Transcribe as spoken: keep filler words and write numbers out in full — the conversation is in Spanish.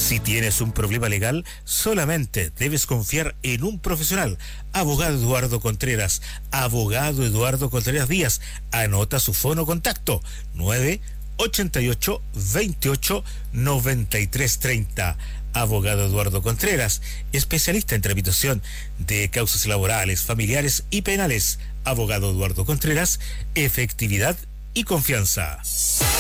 Si tienes un problema legal, solamente debes confiar en un profesional. Abogado Eduardo Contreras, abogado Eduardo Contreras Díaz. Anota su fono contacto: nueve ochenta y ocho, veintiocho, noventa y tres treinta. Abogado Eduardo Contreras, especialista en tramitación de causas laborales, familiares y penales. Abogado Eduardo Contreras, efectividad y confianza.